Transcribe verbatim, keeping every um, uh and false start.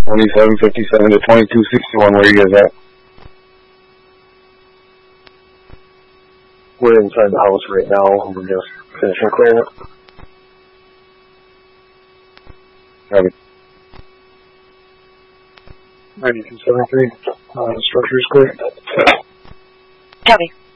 twenty-seven fifty-seven to twenty-two sixty-one, where are you guys at? We're inside the house right now. We're just finishing clearing it. Copy. ninety-two seventy-three. Uh, structure is clear. Copy.